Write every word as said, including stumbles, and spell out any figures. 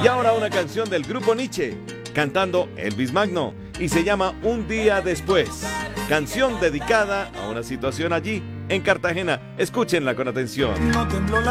Y ahora una canción del grupo Nietzsche, cantando Elvis Magno, y se llama Un día después. Canción dedicada a una situación allí, en Cartagena. Escúchenla con atención. No tembló la